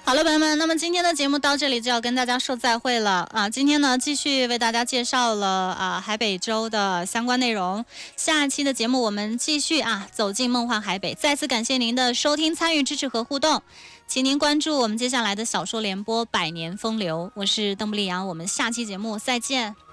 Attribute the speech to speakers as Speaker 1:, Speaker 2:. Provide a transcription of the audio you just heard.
Speaker 1: 好了，朋友们，那么今天的节目到这里就要跟大家说再会了啊！今天呢，继续为大家介绍了海北州的相关内容。下期的节目我们继续走进梦幻海北。再次感谢您的收听、参与、支持和互动，请您关注我们接下来的小说联播《百年风流》。我是邓布利阳，我们下期节目再见。